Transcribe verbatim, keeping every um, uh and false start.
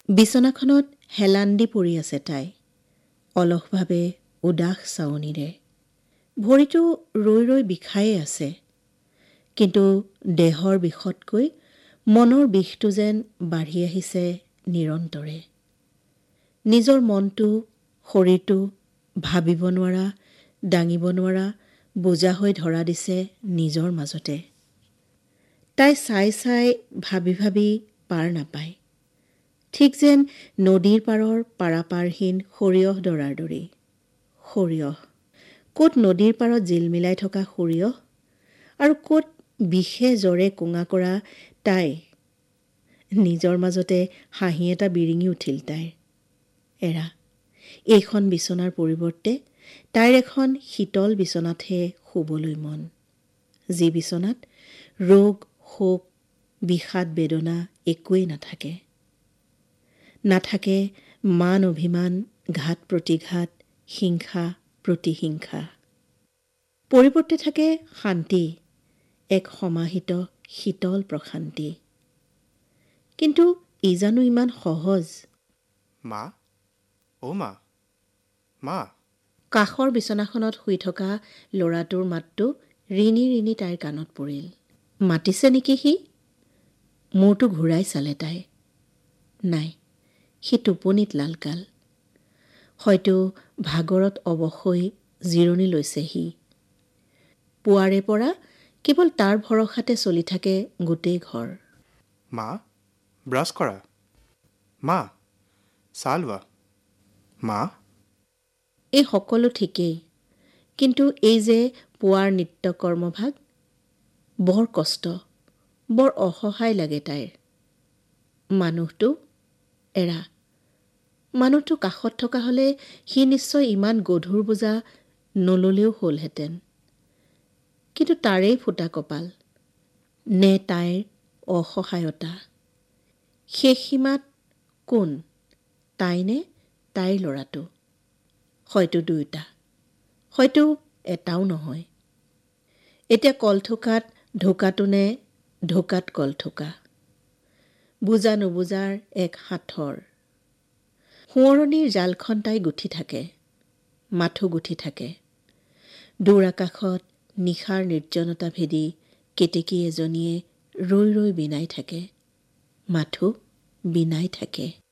বিছনাখনত হেলান দি পৰি আছে তাই, অলসভাৱে উদাস চাৱনিৰে। ভৰিটো ৰৈ ৰৈ বিষায়ে আছে, কিন্তু দেহৰ বিষতকৈ মনৰ বিষটো যেন বাঢ়ি আহিছে নিৰন্তৰে। নিজৰ মনটো, শৰীৰটো ভাবিব নোৱাৰা, দাঙিব নোৱাৰা বোজা হৈ ধৰা দিছে নিজৰ মাজতে। তাই চাই চাই ভাবি ভাবি পাৰ নাপায়, ঠিক যেন নদীৰ পাৰৰ পাৰাপাৰহীন সৰিয়হ ডৰাৰ দৰেই। সৰিয়হ, ক'ত নদীৰ পাৰত জিলমিলাই থকা সৰিয়হ, আৰু ক'ত বিষে জ্বৰে কোঙা কৰা তাই। নিজৰ মাজতে হাঁহি এটা বিৰিঙি উঠিল তাইৰ। এৰা, এইখন বিচনাৰ পৰিৱৰ্তে তাইৰ এখন শীতল বিচনাতহে শুবলৈ মন, যি বিচনাত ৰোগ, শোক, বিষাদ, বেদনা একোৱেই নাথাকে। নাথাকে মান অভিমান, ঘাত প্ৰতিঘাত, হিংসা প্ৰতিহিংসা। পৰিৱৰ্তে থাকে শান্তি, এক সমাহিত শীতল প্ৰশান্তি। কিন্তু ই জানো ইমান সহজ? মা, অ' মা, মা। কাষৰ বিচনাখনত শুই থকা ল'ৰাটোৰ মাতটো ৰিণি ৰিণি তাইৰ কাণত পৰিল। মাতিছে নেকি সি? মূৰটো ঘূৰাই চালে তাই। নাই, সি টোপনিত লালকাল। হয়তো ভাগৰত অৱশ হৈ জিৰণি লৈছে সি। পুৱাৰে পৰা কেৱল তাৰ ভৰসাতে চলি থাকে গোটেই ঘৰ। মা, ব্ৰাছ কৰা। মা, চাহ লোৱা। মা। এই সকলো ঠিকেই, কিন্তু এই যে পুৱাৰ নিত্যকৰ্মভাগ, বৰ কষ্ট, বৰ অসহায় লাগে তাইৰ। মানুহটো, এৰা, মানুহটো কাষত থকা হ'লে সি নিশ্চয় ইমান গধুৰ বোজা নললেও হ'লহেঁতেন। কিন্তু তাৰেই ফুটা কপাল, নে তাইৰ অসহায়তা? শেষ সীমাত কোন, তাই নে তাইৰ ল'ৰাটো? হয়তো দুয়োটা, হয়তো এটাও নহয়। এতিয়া কলথোকাত ঢোকাটো নে ঢোকাত কলথোকা? বুজা নুবুজাৰ এক সাঁথৰ। সোঁৱৰণিৰ জালখন তাই গুঠি থাকে, মাথো গুঠি থাকে। দূৰ আকাশত নিশাৰ নিৰ্জনতা ভেদি কেতেকী এজনীয়ে ৰৈ ৰৈ বিনাই থাকে, মাথো বিনাই থাকে।